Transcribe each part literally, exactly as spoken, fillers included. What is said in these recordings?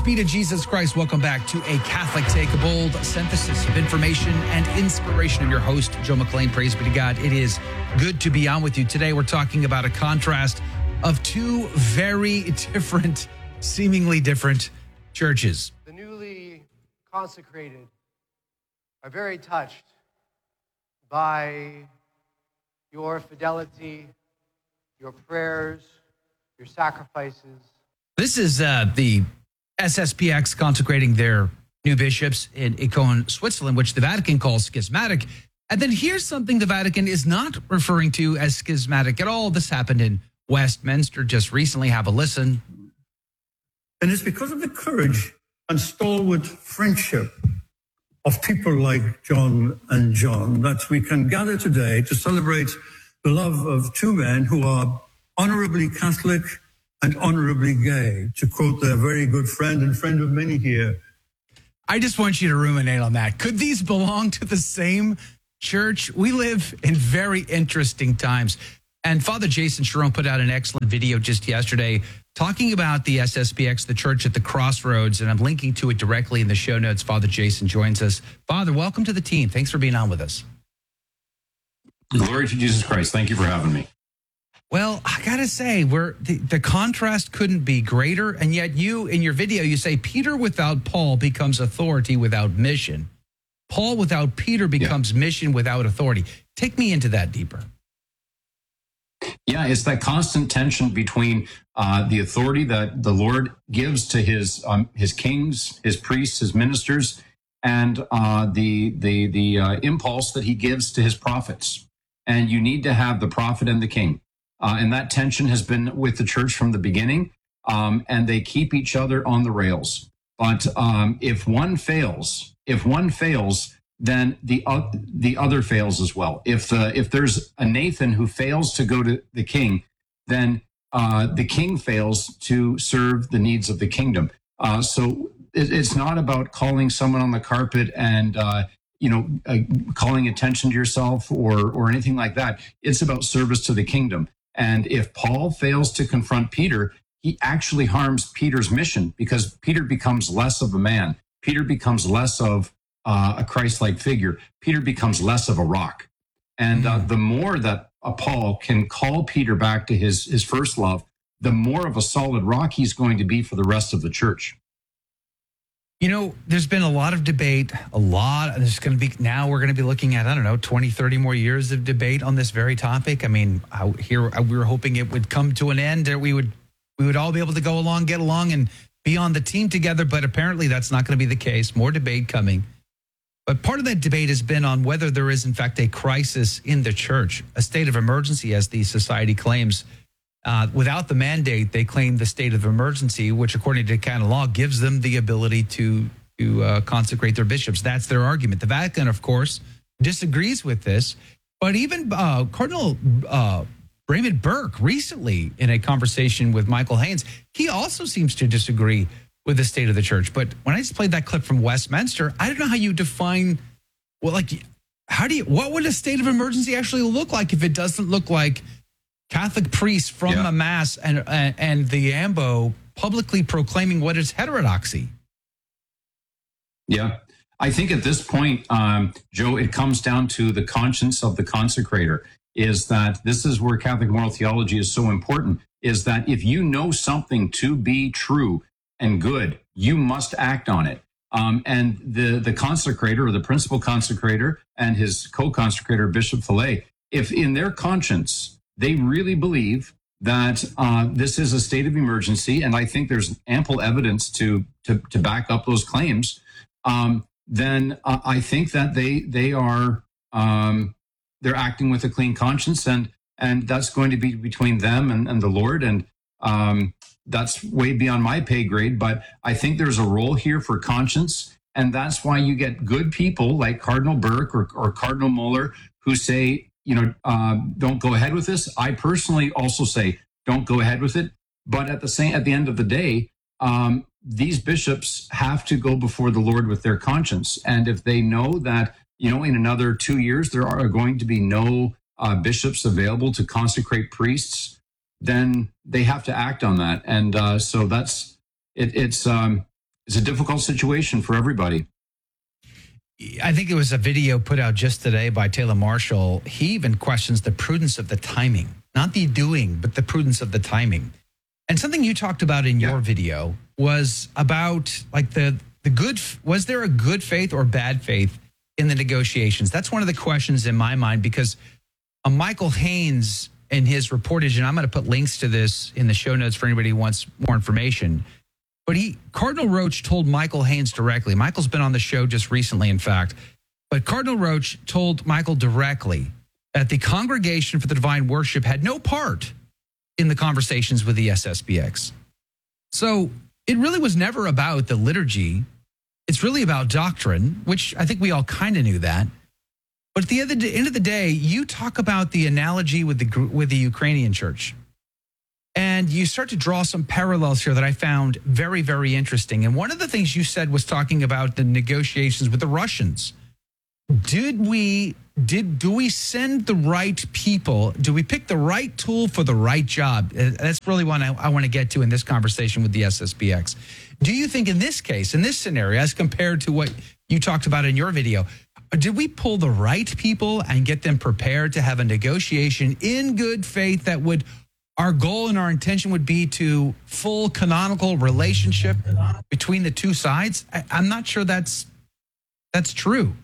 be to Jesus Christ. Welcome back to A Catholic Take, a bold synthesis of information and inspiration. I'm your host, Joe McLean. Praise be to God. It is good to be on with you. Today, we're talking about a contrast of two very different, seemingly different churches. The newly consecrated are very touched by your fidelity, your prayers, your sacrifices. This is uh, the S S P X consecrating their new bishops in Icon, Switzerland, which the Vatican calls schismatic. And then here's something the Vatican is not referring to as schismatic at all. This happened in Westminster just recently. Have a listen. And it's because of the courage and stalwart friendship of people like John and John that we can gather today to celebrate the love of two men who are honorably Catholic and honorably gay, to quote their very good friend and friend of many here. I just want you to ruminate on that. Could these belong to the same church? We live in very interesting times. And Father Jason Sharon put out an excellent video just yesterday talking about the S S P X, the church at the crossroads, and I'm linking to it directly in the show notes. Father Jason joins us. Father, welcome to the team. Thanks for being on with us. Glory to Jesus Christ. Thank you for having me. Well, I got to say, we're, the, the contrast couldn't be greater. And yet you, in your video, you say Peter without Paul becomes authority without mission. Paul without Peter becomes yeah. mission without authority. Take me into that deeper. Yeah, it's that constant tension between uh, the authority that the Lord gives to his um, his kings, his priests, his ministers, and uh, the the the uh, impulse that he gives to his prophets. And you need to have the prophet and the king. Uh, and that tension has been with the church from the beginning, um, and they keep each other on the rails. But um, if one fails, if one fails, then the uh, the other fails as well. If the if there's a Nathan who fails to go to the king, then uh, the king fails to serve the needs of the kingdom. Uh, so it, it's not about calling someone on the carpet and uh, you know uh, calling attention to yourself or or anything like that. It's about service to the kingdom. And if Paul fails to confront Peter, he actually harms Peter's mission because Peter becomes less of a man. Peter becomes less of uh, a Christ-like figure. Peter becomes less of a rock. And uh, the more that uh, Paul can call Peter back to his, his first love, the more of a solid rock he's going to be for the rest of the church. You know, there's been a lot of debate, a lot. There's going to be, now we're going to be looking at, I don't know, twenty, thirty more years of debate on this very topic. I mean, I, here we were hoping it would come to an end, that we would we would all be able to go along, get along, and be on the team together. But apparently that's not going to be the case. More debate coming. But part of that debate has been on whether there is, in fact, a crisis in the church, a state of emergency, as the society claims. Uh, without the mandate, they claim the state of emergency, which, according to canon law, gives them the ability to to uh, consecrate their bishops. That's their argument. The Vatican, of course, disagrees with this. But even uh, Cardinal uh, Raymond Burke recently, in a conversation with Michael Haynes, he also seems to disagree with the state of the church. But when I just played that clip from Westminster, I don't know how you define, well, like, how do you, what would a state of emergency actually look like if it doesn't look like Catholic priests from yeah. a mass and, and and the A M B O publicly proclaiming what is heterodoxy? Yeah, I think at this point, um, Joe, it comes down to the conscience of the consecrator. Is that this is where Catholic moral theology is so important? Is that if you know something to be true and good, you must act on it. Um, and the the consecrator or the principal consecrator and his co-consecrator, Bishop Fillet, if in their conscience they really believe that uh, this is a state of emergency, and I think there's ample evidence to to, to back up those claims, um, then uh, I think that they they are um, they're acting with a clean conscience, and and that's going to be between them and, and the Lord, and um, that's way beyond my pay grade. But I think there's a role here for conscience, and that's why you get good people like Cardinal Burke or, or Cardinal Muller who say, you know, uh, don't go ahead with this. I personally also say, don't go ahead with it. But at the same, at the end of the day, um, these bishops have to go before the Lord with their conscience. And if they know that, you know, in another two years, there are going to be no uh, bishops available to consecrate priests, then they have to act on that. And uh, so that's, it, it's, um, it's a difficult situation for everybody. I think it was a video put out just today by Taylor Marshall. He even questions the prudence of the timing, not the doing, but the prudence of the timing. And something you talked about in your Yeah. video was about like the, the good, was there a good faith or bad faith in the negotiations? That's one of the questions in my mind, because uh, Michael Haynes in his reportage, and I'm going to put links to this in the show notes for anybody who wants more information. But he, Cardinal Roach told Michael Haynes directly. Michael's been on the show just recently, in fact. But Cardinal Roach told Michael directly that the Congregation for the Divine Worship had no part in the conversations with the S S B X. So it really was never about the liturgy. It's really about doctrine, which I think we all kind of knew that. But at the end of the day, you talk about the analogy with the with the Ukrainian church. And you start to draw some parallels here that I found very, very interesting. And one of the things you said was talking about the negotiations with the Russians. Did we did do we send the right people? Do we pick the right tool for the right job? That's really what I, I want to get to in this conversation with the S S B X. Do you think in this case, in this scenario, as compared to what you talked about in your video, did we pull the right people and get them prepared to have a negotiation in good faith that would, our goal and our intention would be to full canonical relationship between the two sides? I, I'm not sure that's that's true.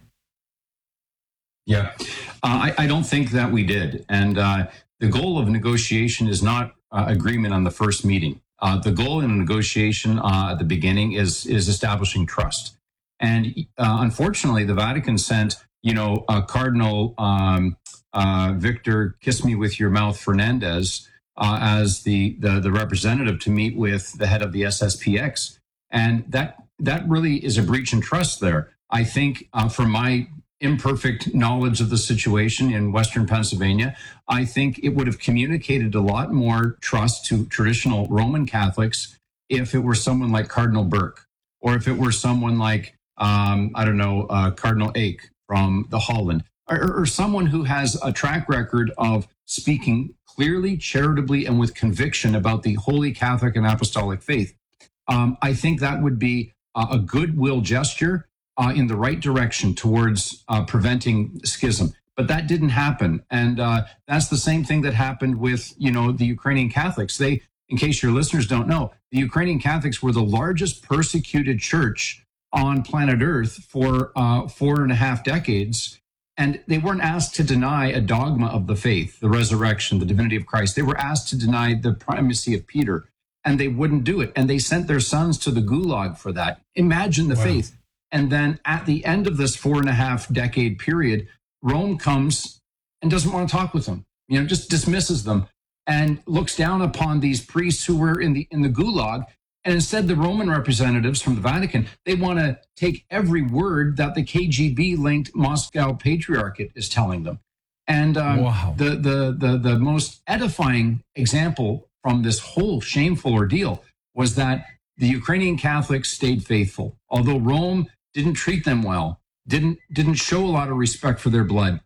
Yeah, uh, I, I don't think that we did. And uh, the goal of negotiation is not uh, agreement on the first meeting. Uh, the goal in a negotiation uh, at the beginning is is establishing trust. And uh, unfortunately, the Vatican sent, you know, uh, Cardinal um, uh, Victor Kiss Me With Your Mouth Fernandez uh, as the, the the representative to meet with the head of the S S P X, and that that really is a breach in trust there. I think, uh, from my imperfect knowledge of the situation in Western Pennsylvania, I think it would have communicated a lot more trust to traditional Roman Catholics if it were someone like Cardinal Burke, or if it were someone like, um, I don't know, uh, Cardinal Ake from the Holland, or, or someone who has a track record of speaking clearly, charitably, and with conviction about the Holy Catholic and Apostolic faith. Um, I think that would be uh, a goodwill gesture Uh, in the right direction towards uh, preventing schism. But that didn't happen. And uh, that's the same thing that happened with, you know, the Ukrainian Catholics. They, in case your listeners don't know, the Ukrainian Catholics were the largest persecuted church on planet Earth for uh, four and a half decades. And they weren't asked to deny a dogma of the faith, the resurrection, the divinity of Christ. They were asked to deny the primacy of Peter, and they wouldn't do it. And they sent their sons to the gulag for that. Imagine the wow. faith. And then at the end of this four and a half decade period, Rome comes and doesn't want to talk with them, you know, just dismisses them and looks down upon these priests who were in the in the gulag. And instead, the Roman representatives from the Vatican, they want to take every word that the K G B linked Moscow Patriarchate is telling them. And um, wow. the, the the the most edifying example from this whole shameful ordeal was that the Ukrainian Catholics stayed faithful, although Rome didn't treat them well, didn't didn't show a lot of respect for their blood.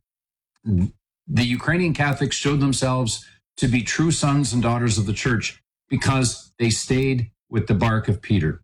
The Ukrainian Catholics showed themselves to be true sons and daughters of the church because they stayed with the bark of Peter.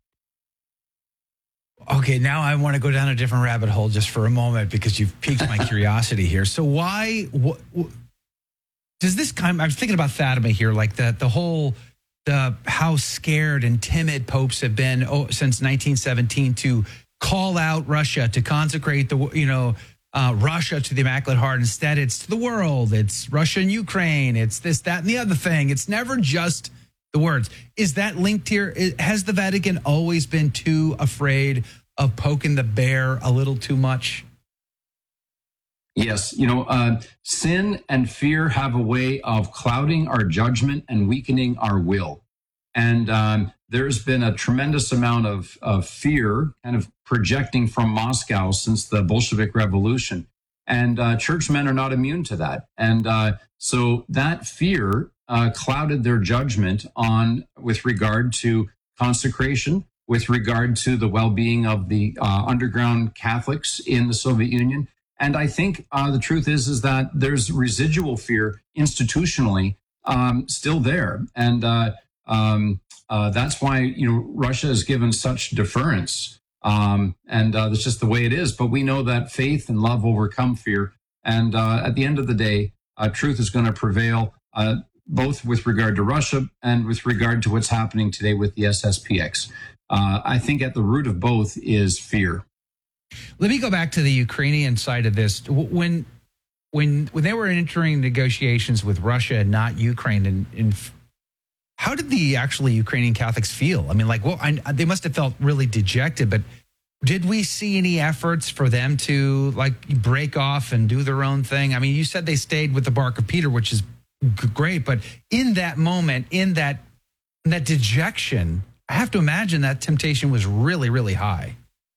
Okay, now I want to go down a different rabbit hole just for a moment because you've piqued my curiosity here. So why what, what, does this kind? I'm thinking about Fatima here, like the the whole. The, how scared and timid popes have been oh, since nineteen seventeen to call out Russia, to consecrate the, you know, uh, Russia to the Immaculate Heart. Instead, it's to the world. It's Russia and Ukraine. It's this, that, and the other thing. It's never just the words. Is that linked here? Has the Vatican always been too afraid of poking the bear a little too much? Yes, you know, uh, sin and fear have a way of clouding our judgment and weakening our will. And um, there's been a tremendous amount of, of fear kind of projecting from Moscow since the Bolshevik Revolution. And uh, churchmen are not immune to that. And uh, so that fear uh, clouded their judgment on with regard to consecration, with regard to the well-being of the uh, underground Catholics in the Soviet Union. And I think uh, the truth is, is that there's residual fear institutionally um, still there. And uh, um, uh, that's why, you know, Russia is given such deference. Um, and uh, that's just the way it is. But we know that faith and love overcome fear. And uh, at the end of the day, uh, truth is going to prevail, uh, both with regard to Russia and with regard to what's happening today with the S S P X. Uh, I think at the root of both is fear. Let me go back to the Ukrainian side of this. When when when they were entering negotiations with Russia and not Ukraine, and, and how did the actually Ukrainian Catholics feel? I mean, like, well, I, they must have felt really dejected, but did we see any efforts for them to like break off and do their own thing? I mean, you said they stayed with the Bark of Peter, which is great, but in that moment, in that in that dejection, I have to imagine that temptation was really, really high.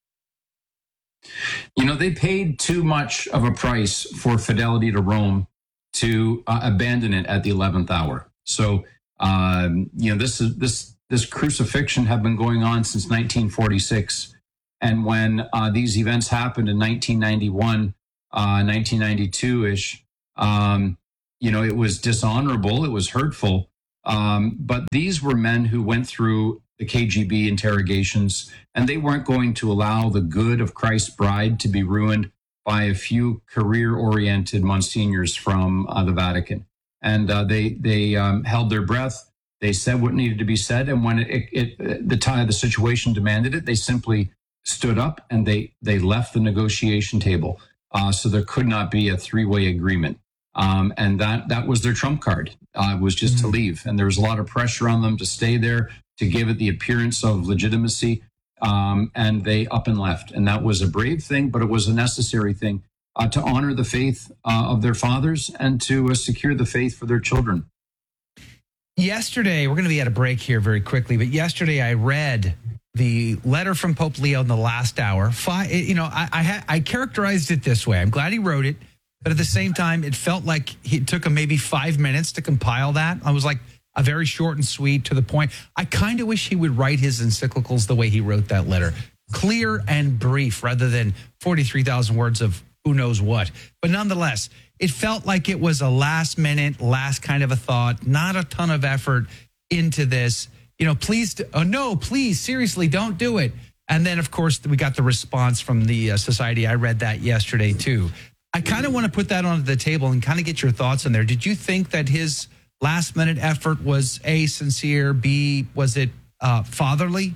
You know, they paid too much of a price for fidelity to Rome to uh, abandon it at the eleventh hour. So, um, you know, this is this this crucifixion had been going on since nineteen forty-six, and when uh, these events happened in nineteen ninety-one, uh, nineteen ninety-two ish, um, you know, it was dishonorable, it was hurtful. Um, but these were men who went through the K G B interrogations, and they weren't going to allow the good of Christ's bride to be ruined by a few career-oriented monsignors from uh, the Vatican. And uh, they they um, held their breath. They said what needed to be said, and when it, it, it the time the situation demanded it, they simply stood up and they they left the negotiation table. Uh, so there could not be a three-way agreement. Um, and that that was their trump card, uh, was just mm-hmm. to leave. And there was a lot of pressure on them to stay there, to give it the appearance of legitimacy. Um, and they up and left. And that was a brave thing, but it was a necessary thing uh, to honor the faith uh, of their fathers and to uh, secure the faith for their children. Yesterday, we're going to be at a break here very quickly, but yesterday I read the letter from Pope Leo in the last hour. Five, you know, I I, ha- I characterized it this way. I'm glad he wrote it. But at the same time, it felt like it took him maybe five minutes to compile that. I was like, a very short and sweet, to the point. I kind of wish he would write his encyclicals the way he wrote that letter. Clear and brief rather than forty-three thousand words of who knows what. But nonetheless, it felt like it was a last minute, last kind of a thought, not a ton of effort into this. You know, please, oh no, please, seriously, don't do it. And then, of course, we got the response from the uh, society. I read that yesterday, too. I kind of want to put that on the table and kind of get your thoughts on there. Did you think that his last minute effort was A, sincere, B, was it uh, fatherly?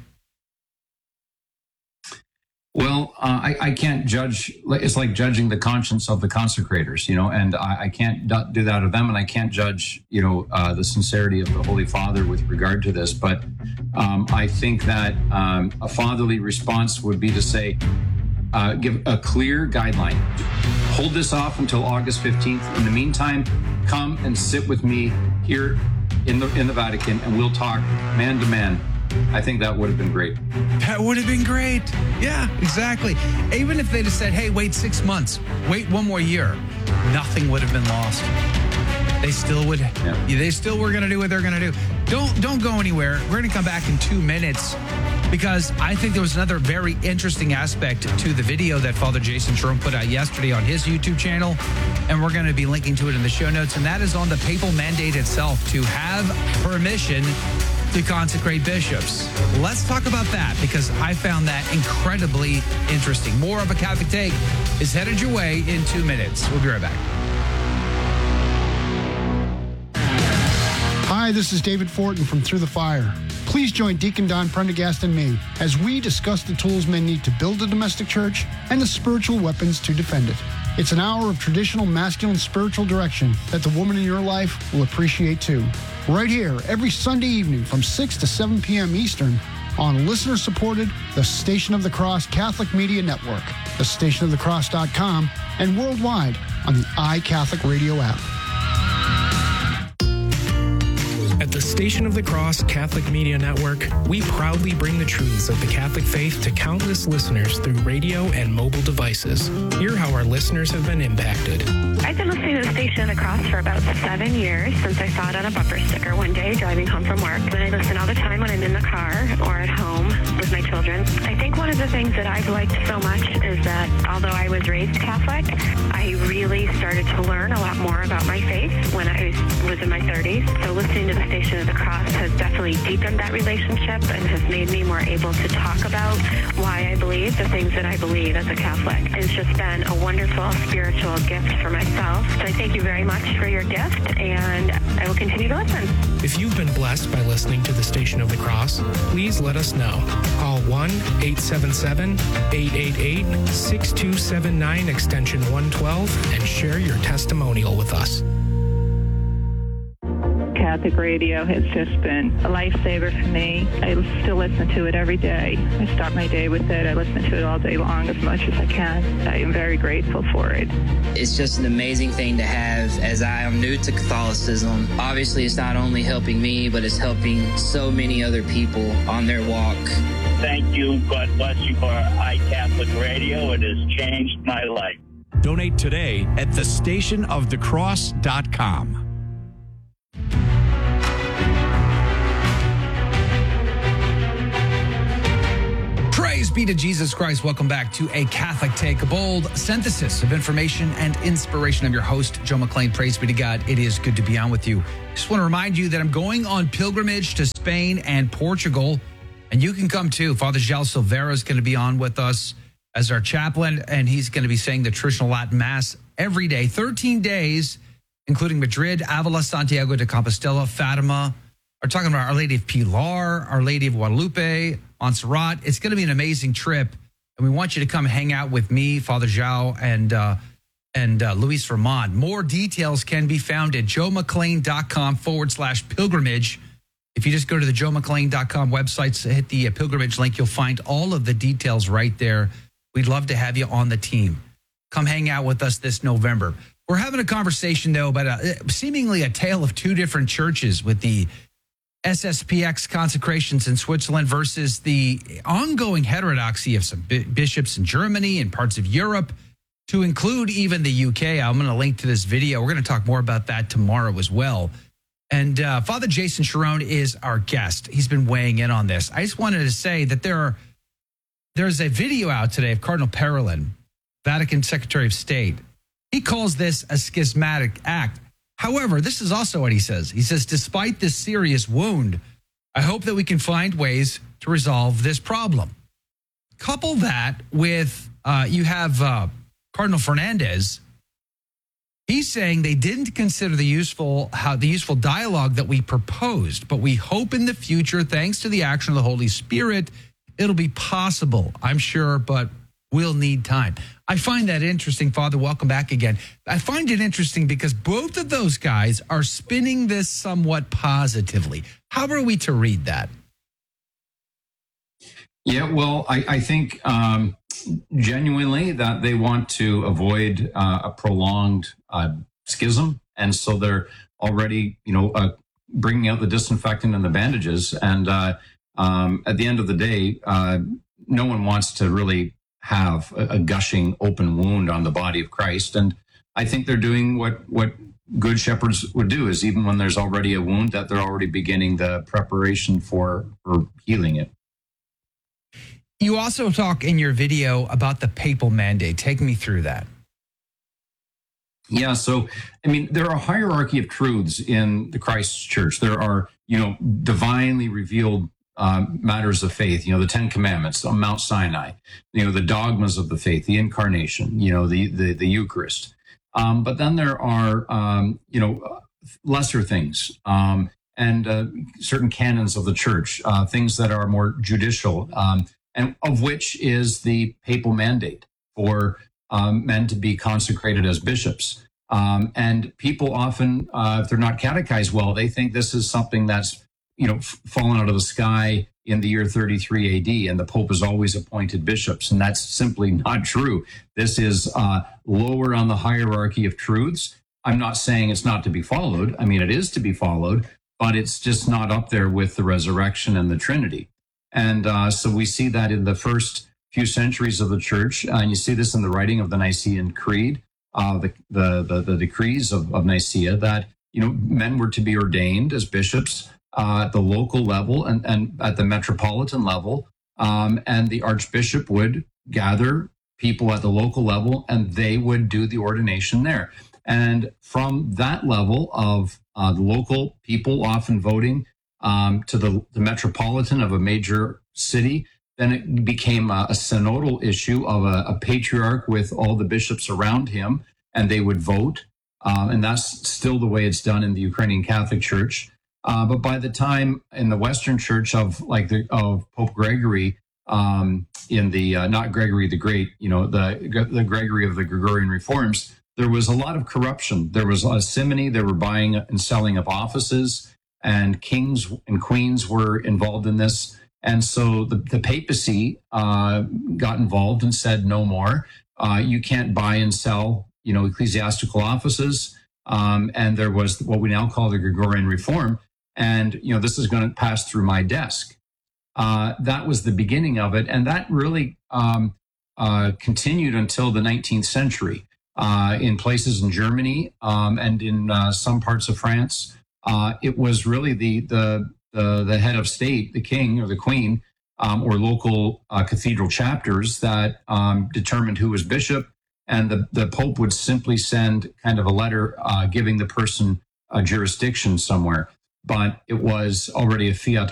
Well, uh, I, I can't judge. It's like judging the conscience of the consecrators, you know, and I, I can't do that of them. And I can't judge, you know, uh, the sincerity of the Holy Father with regard to this. But um, I think that um, a fatherly response would be to say, uh, give a clear guideline. Hold this off until August fifteenth. In the meantime, come and sit with me here in the in the Vatican, and we'll talk man to man. I think that would have been great. That would have been great. Yeah, exactly. Even if they'd have said, hey, wait six months, wait one more year, nothing would have been lost. They still would. Yeah. They still were going to do what they're going to do. Don't don't go anywhere. We're going to come back in two minutes because I think there was another very interesting aspect to the video that Father Jason Jerome put out yesterday on his YouTube channel, and we're going to be linking to it in the show notes, and that is on the papal mandate itself to have permission to consecrate bishops. Let's talk about that because I found that incredibly interesting. More of A Catholic Take is headed your way in two minutes. We'll be right back. Hi, this is David Fortin from Through the Fire. Please join Deacon Don Prendergast and me as we discuss the tools men need to build a domestic church and the spiritual weapons to defend it. It's an hour of traditional masculine spiritual direction that the woman in your life will appreciate too. Right here, every Sunday evening from six to seven p.m. Eastern on listener-supported The Station of the Cross Catholic Media Network, the station of the cross dot com, and worldwide on the iCatholic Radio app. At the Station of the Cross Catholic Media Network, we proudly bring the truths of the Catholic faith to countless listeners through radio and mobile devices. Hear how our listeners have been impacted. I've been listening to the Station of the Cross for about seven years since I saw it on a bumper sticker one day driving home from work. And I listen all the time when I'm in the car or at home with my children. I think one of the things that I've liked so much is that although I was raised Catholic, I I really started to learn a lot more about my faith when I was in my thirties. So listening to the Station of the Cross has definitely deepened that relationship and has made me more able to talk about why I believe the things that I believe as a Catholic. It's just been a wonderful spiritual gift for myself. So I thank you very much for your gift, and I will continue to listen. If you've been blessed by listening to the Station of the Cross, please let us know. Call one eight seven seven, eight eight eight, six two seven nine extension one twelve and share your testimonial with us. Catholic radio has just been a lifesaver for me. I still listen to it every day. I start my day with it. I listen to it all day long as much as I can. I am very grateful for it. It's just an amazing thing to have, as I am new to Catholicism. Obviously, it's not only helping me, but it's helping so many other people on their walk. Thank you. God bless you for iCatholic Radio. It has changed my life. Donate today at the station of the cross dot com. Praise be to Jesus Christ. Welcome back to A Catholic Take, a bold synthesis of information and inspiration. I'm your host, Joe McClain. Praise be to God. It is good to be on with you. Just want to remind you that I'm going on pilgrimage to Spain and Portugal, and you can come too. Father João Silveira is going to be on with us as our chaplain, and he's going to be saying the traditional Latin Mass every day, thirteen days, including Madrid, Avila, Santiago de Compostela, Fatima. We're talking about Our Lady of Pilar, Our Lady of Guadalupe, Montserrat. It's going to be an amazing trip, and we want you to come hang out with me, Father João, and uh, and uh, Luis Vermont. More details can be found at joemcclain.com forward slash pilgrimage. If you just go to the joemcclain dot com website, hit the uh, pilgrimage link, you'll find all of the details right there. We'd love to have you on the team. Come hang out with us this November. We're having a conversation, though, about a, seemingly a tale of two different churches with the S S P X consecrations in Switzerland versus the ongoing heterodoxy of some bishops in Germany and parts of Europe, to include even the U K. I'm going to link to this video. We're going to talk more about that tomorrow as well. And uh, Father Jason Cherone is our guest. He's been weighing in on this. I just wanted to say that there are, there's a video out today of Cardinal Parolin, Vatican Secretary of State. He calls this a schismatic act. However, this is also what he says. He says, despite this serious wound, I hope that we can find ways to resolve this problem. Couple that with, uh, you have uh, Cardinal Fernandez. He's saying they didn't consider the useful how the useful dialogue that we proposed, but we hope in the future, thanks to the action of the Holy Spirit, it'll be possible, I'm sure, but we'll need time. I find that interesting, Father. Welcome back again. I find it interesting because both of those guys are spinning this somewhat positively. How are we to read that? Yeah, well, I, I think um, genuinely that they want to avoid uh, a prolonged uh, schism. And so they're already, you know, uh, bringing out the disinfectant and the bandages. And uh, um, at the end of the day, uh, no one wants to really have a, a gushing open wound on the body of Christ. And I think they're doing what, what good shepherds would do, is even when there's already a wound, that they're already beginning the preparation for, for healing it. You also talk in your video about the papal mandate. Take me through that. Yeah, so, I mean, there are a hierarchy of truths in the Christ Church. There are, you know, divinely revealed uh, matters of faith, you know, the Ten Commandments on Mount Sinai, you know, the dogmas of the faith, the incarnation, you know, the the, the Eucharist. Um, but then there are, um, you know, lesser things um, and uh, certain canons of the Church, uh, things that are more judicial, um, and of which is the papal mandate for um, men to be consecrated as bishops. Um, and people often, uh, if they're not catechized well, they think this is something that's, you know, f- fallen out of the sky in the year thirty-three A D, and the Pope has always appointed bishops. And that's simply not true. This is uh, lower on the hierarchy of truths. I'm not saying it's not to be followed. I mean, it is to be followed, but it's just not up there with the resurrection and the Trinity. And uh, so we see that in the first few centuries of the Church, uh, and you see this in the writing of the Nicene Creed, uh, the, the, the, the decrees of, of Nicaea, that, you know, men were to be ordained as bishops uh, at the local level and, and at the metropolitan level, um, and the archbishop would gather people at the local level, and they would do the ordination there. And from that level of uh, the local people often voting um, to the, the metropolitan of a major city, then it became a, a synodal issue of a, a patriarch with all the bishops around him, and they would vote. Um, and that's still the way it's done in the Ukrainian Catholic Church. Uh, but by the time in the Western Church of like the of Pope Gregory, um, in the uh, not Gregory the Great, you know, the the Gregory of the Gregorian Reforms, there was a lot of corruption. There was a simony. They were buying and selling of offices, and kings and queens were involved in this. And so the, the papacy uh, got involved and said, no more. Uh, you can't buy and sell, you know, ecclesiastical offices. Um, and there was what we now call the Gregorian Reform. And, you know, this is going to pass through my desk. Uh, that was the beginning of it. And that really um, uh, continued until the nineteenth century uh, in places in Germany um, and in uh, some parts of France. Uh, it was really the, the, the, the head of state, the king or the queen, um, or local uh, cathedral chapters that um, determined who was bishop. And the, the Pope would simply send kind of a letter uh, giving the person a jurisdiction somewhere. But it was already a fiat